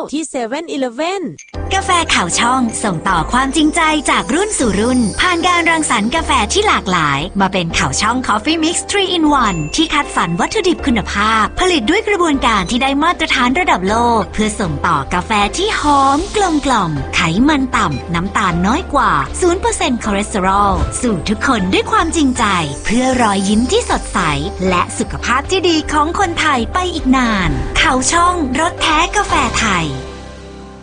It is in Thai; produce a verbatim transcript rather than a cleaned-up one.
ที่เซเว่นอีเลฟเว่นกาแฟข่าวช่องส่งต่อความจริงใจจากรุ่นสู่รุ่นผ่านการรังสรรค์กาแฟที่หลากหลายมาเป็นข่าวช่อง Coffee Mix ทรี in วัน ที่คัดสรรวัตถุดิบคุณภาพผลิตด้วยกระบวนการที่ได้มาตรฐานระดับโลกเพื่อส่งต่อกาแฟที่หอมกลมกล่อมไขมันต่ำน้ำตาลน้อยกว่า ศูนย์เปอร์เซ็นต์ คอเลสเตอรอลสู่ทุกคนด้วยความจริงใจเพื่อรอยยิ้มที่สดใสและสุขภาพที่ดีของคนไทยไปอีกนานข่าวช่องรสแท้กาแฟไทย